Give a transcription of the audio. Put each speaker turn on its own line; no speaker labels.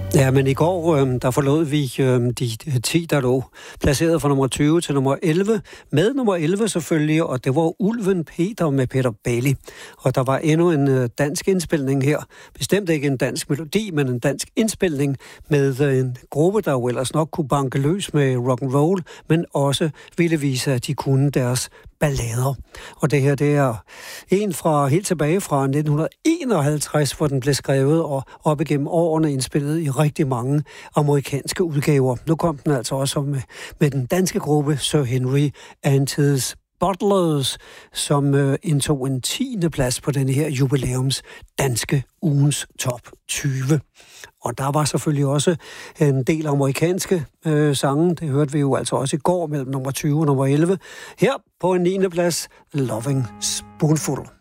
Ja, men i går, der forlod vi de 10, der lå placeret fra nummer 20 til nummer 11. Med nummer 11 selvfølgelig, og det var Ulven Peter med Peter Bailey. Og der var endnu en dansk indspilning her. Bestemt ikke en dansk melodi, men en dansk indspilning med en gruppe, der jo ellers nok kunne banke løs med rock and roll, men også ville vise, at de kunne deres ballader. Og det her, det er en fra helt tilbage fra 1951, hvor den blev skrevet og op igennem årene indspillet i rigtig mange amerikanske udgaver. Nu kom den altså også med den danske gruppe Sir Henry and his Butlers, som indtog en 10. plads på denne her jubilæums danske ugens top 20. Og der var selvfølgelig også en del amerikanske sange. Det hørte vi jo altså også i går mellem nummer 20 og nummer 11. Her på en 9. plads, Loving Spoonful.